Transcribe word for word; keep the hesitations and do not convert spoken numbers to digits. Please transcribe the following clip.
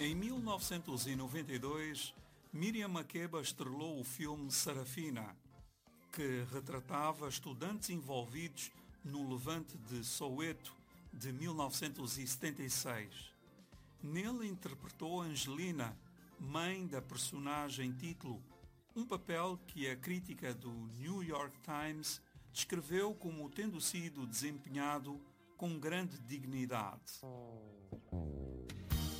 Em mil novecentos e noventa e dois, Miriam Makeba estrelou o filme Sarafina, que retratava estudantes envolvidos no levante de Soweto de mil novecentos e setenta e seis. Nele interpretou Angelina, mãe da personagem título, um papel que a crítica do New York Times descreveu como tendo sido desempenhado com grande dignidade.